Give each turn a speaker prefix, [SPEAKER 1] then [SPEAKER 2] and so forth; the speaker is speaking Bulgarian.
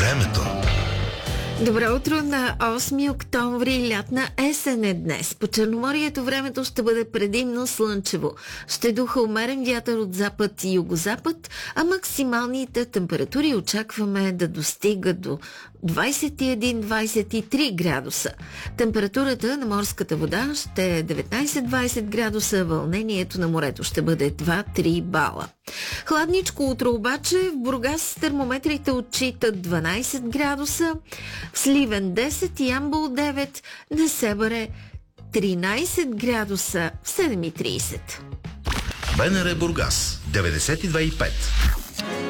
[SPEAKER 1] Времето.
[SPEAKER 2] Добро утро на 8 октомври, лятна есен е днес. По Черноморието времето ще бъде предимно слънчево. Ще духа умерен вятър от запад и югозапад, а максималните температури очакваме да достигат до 21-23 градуса. Температурата на морската вода ще е 19-20 градуса, вълнението на морето ще бъде 2-3 бала. Хладничко утро обаче, в Бургас термометрите отчитат 12 градуса, в Сливен 10, Ямбол 9, Несебър 13 градуса в 7:30.
[SPEAKER 1] БНР Бургас 92,5.